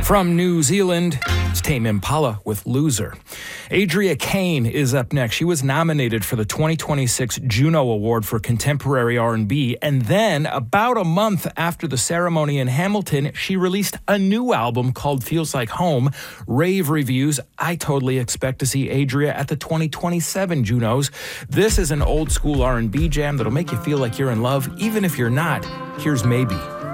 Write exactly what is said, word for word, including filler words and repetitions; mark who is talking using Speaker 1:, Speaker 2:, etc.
Speaker 1: From New Zealand, it's Tame Impala with Loser. Adria Kane is up next. She was nominated for the twenty twenty-six Juno Award for Contemporary R and B. And then, about a month after the ceremony in Hamilton, she released a new album called Feels Like Home. Rave reviews. I totally expect to see Adria at the twenty twenty-seven Junos. This is an old school R and B jam that'll make you feel like you're in love, even if you're not. Here's Maybe.